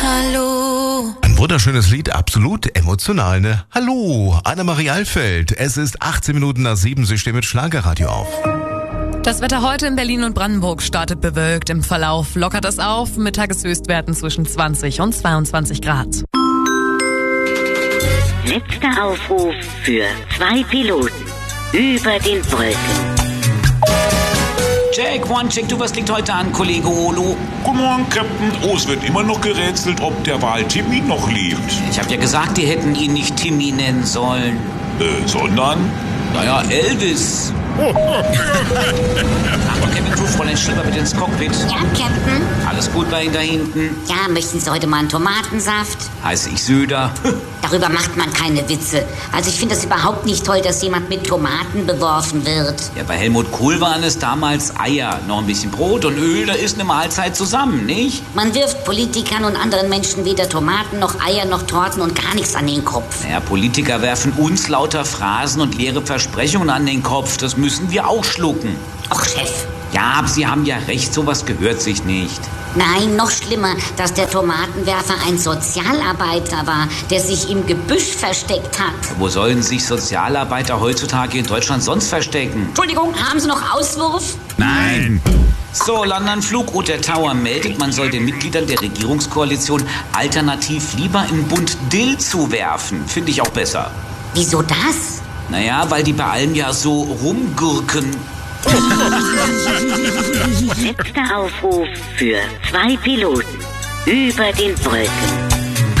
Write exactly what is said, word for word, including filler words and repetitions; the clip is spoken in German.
Hallo. Ein wunderschönes Lied, absolut emotional, ne? Hallo, Annemarie Alfeld. Es ist achtzehn Minuten nach sieben, Sie stehen mit Schlagerradio auf. Das Wetter heute in Berlin und Brandenburg startet bewölkt. Im Verlauf lockert es auf mit Tageshöchstwerten zwischen zwanzig und zweiundzwanzig Grad. Letzter Aufruf für zwei Piloten über den Wolken. Jack, One Check, du, was liegt heute an, Kollege Olo? Guten Morgen, Captain. Oh, es wird immer noch gerätselt, ob der Wal Timmy noch lebt. Ich hab ja gesagt, die hätten ihn nicht Timmy nennen sollen. Äh, sondern? Naja, Elvis. Ach, Kevin, du, Fräulein Schieber, bitte ins Cockpit. Ja, Captain? Alles gut bei Ihnen da hinten? Ja, möchten Sie heute mal einen Tomatensaft? Heiße ich Söder. Darüber macht man keine Witze. Also ich finde das überhaupt nicht toll, dass jemand mit Tomaten beworfen wird. Ja, bei Helmut Kohl waren es damals Eier, noch ein bisschen Brot und Öl, da ist eine Mahlzeit zusammen, nicht? Man wirft Politikern und anderen Menschen weder Tomaten noch Eier noch Torten und gar nichts an den Kopf. Naja, Politiker werfen uns lauter Phrasen und leere Versprechungen an den Kopf. Das müssen wir auch schlucken. Och, Chef. Ja, aber Sie haben ja recht, sowas gehört sich nicht. Nein, noch schlimmer, dass der Tomatenwerfer ein Sozialarbeiter war, der sich im Gebüsch versteckt hat. Wo sollen sich Sozialarbeiter heutzutage in Deutschland sonst verstecken? Entschuldigung, haben Sie noch Auswurf? Nein. So, London Flugroute der Tower meldet, man soll den Mitgliedern der Regierungskoalition alternativ lieber im Bund Dill zuwerfen. Finde ich auch besser. Wieso das? Naja, weil die bei allem ja so rumgurken. Letzter Aufruf für zwei Piloten über den Wolken.